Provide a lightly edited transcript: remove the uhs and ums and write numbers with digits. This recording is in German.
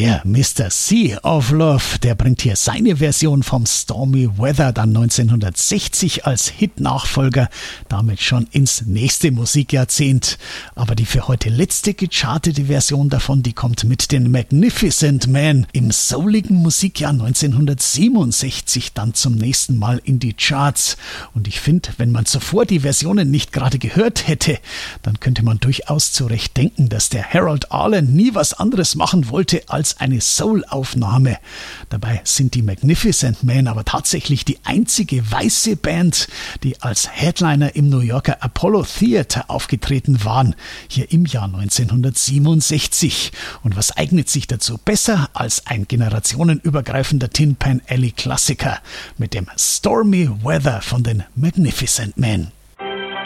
Der Mr. Sea of Love, der bringt hier seine Version vom Stormy Weather dann 1960 als Hit-Nachfolger, damit schon ins nächste Musikjahrzehnt. Aber die für heute letzte gechartete Version davon, die kommt mit den Magnificent Men im souligen Musikjahr 1967 dann zum nächsten Mal in die Charts. Und ich finde, wenn man zuvor die Versionen nicht gerade gehört hätte, dann könnte man durchaus zu Recht denken, dass der Harold Arlen nie was anderes machen wollte als eine Soul-Aufnahme. Dabei sind die Magnificent Men aber tatsächlich die einzige weiße Band, die als Headliner im New Yorker Apollo Theater aufgetreten waren, hier im Jahr 1967. Und was eignet sich dazu besser als ein generationenübergreifender Tin Pan Alley Klassiker mit dem Stormy Weather von den Magnificent Men?